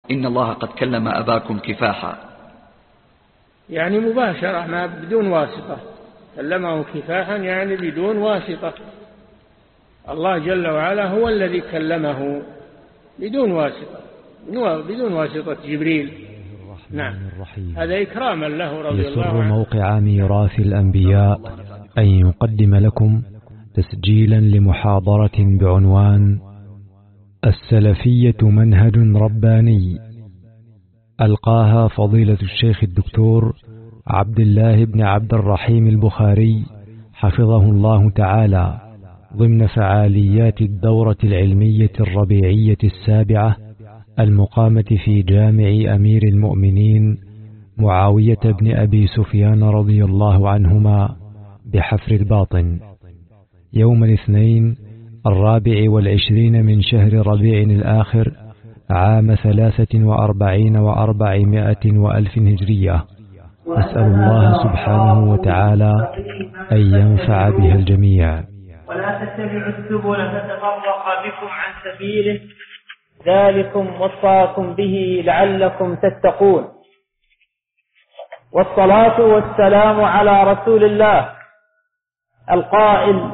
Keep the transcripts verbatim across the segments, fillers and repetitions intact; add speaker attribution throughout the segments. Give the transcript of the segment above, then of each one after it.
Speaker 1: إن الله قد كلم أباكم كفاحا.
Speaker 2: يعني مباشرة، ما بدون واسطة، كلمه كفاحا يعني بدون واسطة. الله جل وعلا هو الذي كلمه بدون واسطة، بدون واسطة جبريل. نعم، هذا إكراما له رضي الله عنه.
Speaker 3: يسر موقع ميراث الأنبياء أن يقدم لكم تسجيلا لمحاضرة بعنوان السلفية منهج رباني، ألقاها فضيلة الشيخ الدكتور عبد الله بن عبد الرحيم البخاري حفظه الله تعالى، ضمن فعاليات الدورة العلمية الربيعية السابعة المقامة في جامع أمير المؤمنين معاوية بن أبي سفيان رضي الله عنهما بحفر الباطن، يوم الاثنين الرابع والعشرين من شهر ربيع الآخر عام ثلاثة وأربعين وأربعمائة وألف هجرية. أسأل الله سبحانه وتعالى أن ينفع بها الجميع.
Speaker 4: ولا تتبعوا السبل فتفرق بكم عن سبيله، ذلكم وصاكم به لعلكم تتقون. والصلاة والسلام على رسول الله القائل: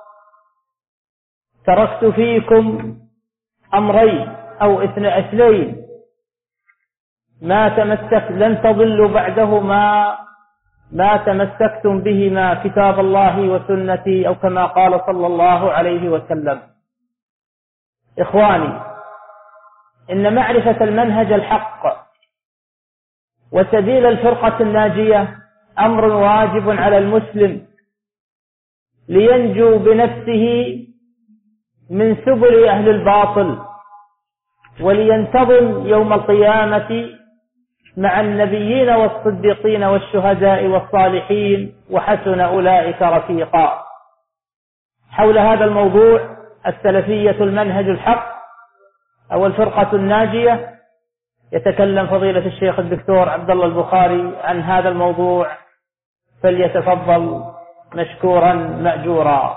Speaker 4: تركت فيكم أمرين أو اثنين ما تمسك لن تضلوا بعدهما ما تمسكتم بهما، كتاب الله وسنتي، أو كما قال صلى الله عليه وسلم. إخواني، إن معرفة المنهج الحق وسبيل الفرقة الناجية أمر واجب على المسلم لينجو بنفسه من سبل أهل الباطل، ولينتظم يوم القيامة مع النبيين والصديقين والشهداء والصالحين، وحسن أولئك رفيقا. حول هذا الموضوع، السلفية المنهج الحق أو الفرقة الناجية، يتكلم فضيلة الشيخ الدكتور عبد الله البخاري عن هذا الموضوع، فليتفضل مشكورا مأجورا.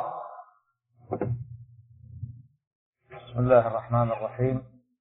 Speaker 5: بسم الله الرحمن الرحيم.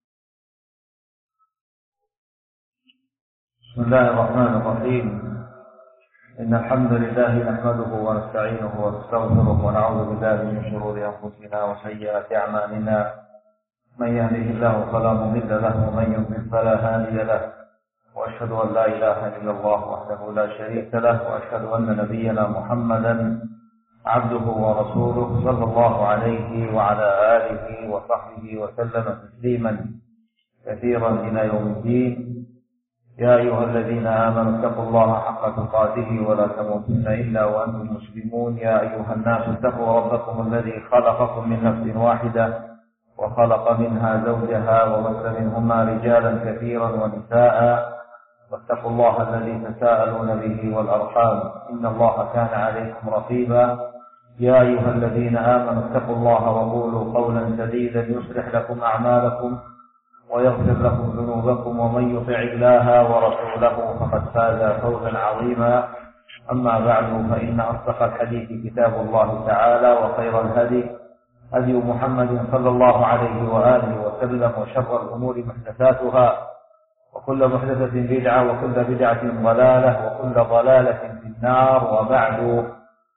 Speaker 5: بسم الله الرحمن الرحيم إن الحمد لله نحمده ونستعينه ونستغفره ونعوذ بالله من شرور أنفسنا وسيئات أعمالنا، من يهده الله فلا مضل له ومن يضلل فلا هادي له، وأشهد أن لا إله إلا الله وحده لا شريك له، وأشهد أن نبينا محمدا عبده ورسوله صلى الله عليه وعلى آله وصحبه وسلم تسليما كثيرا إلى يوم الدين. يا أيها الذين آمنوا اتقوا الله حق تقاته ولا تموتن إلا وأنتم مسلمون. يا أيها الناس اتقوا ربكم الذي خلقكم من نفس واحدة وخلق منها زوجها وبث منهما رجالا كثيرا ونساء، واتقوا الله الذي تساءلون به والأرحام إن الله كان عليكم رقيبا. يا أيها الذين آمنوا اتقوا الله وقولوا قولا سديدا يصلح لكم أعمالكم ويغفر لكم ذنوبكم، ومن يطع الله ورسوله فقد فاز فوزا عظيما. أما بعد، فإن أصدق الحديث كتاب الله تعالى، وخير الهدي هدي محمد صلى الله عليه وآله وسلم، وشر الأمور محدثاتها، وكل محدثة بدعة، وكل بدعة ضلالة، وكل ضلالة في النار. وبعد،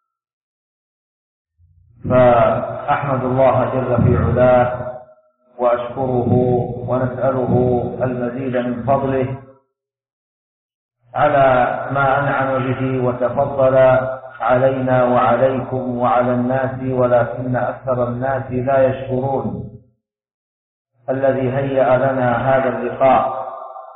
Speaker 5: فأحمد الله جل في علاه وأشكره ونسأله المزيد من فضله على ما أنعم به وتفضل علينا وعليكم وعلى الناس، ولكن أكثر الناس لا يشكرون. الذي هيأ لنا هذا اللقاء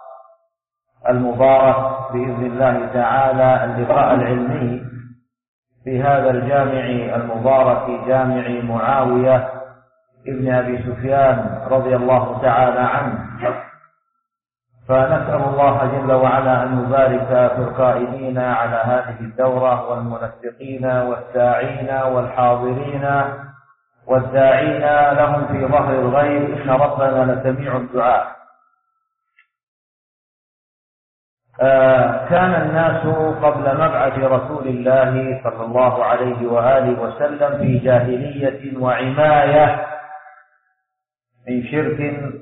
Speaker 5: المبارك بإذن الله تعالى، اللقاء العلمي في هذا الجامع المبارك، جامع معاوية ابن أبي سفيان رضي الله تعالى عنه. فنسأل الله جل وعلا أن يبارك في القائمين على هذه الدورة، والمنسقين والساعين والحاضرين والداعين لهم في ظهر الغيب، إن ربنا لسميع الدعاء. آه كان الناس قبل مبعث رسول الله صلى الله عليه وآله وسلم في جاهلية وعماية من شرك